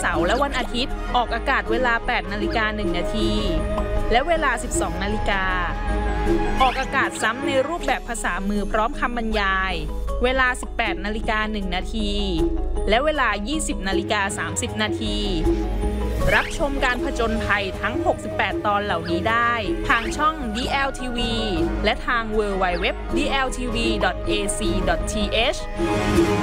เสาร์และวันอาทิตย์ออกอากาศเวลา 8:01 น.และเวลา 12:00 น.ออกอากาศซ้ำในรูปแบบภาษามือพร้อมคำบรรยายเวลา 18:01 น.และเวลา 20:30 น.รับชมการผจญภัยทั้ง 68 ตอนเหล่านี้ได้ทางช่อง DLTV และทาง www.dltv.ac.th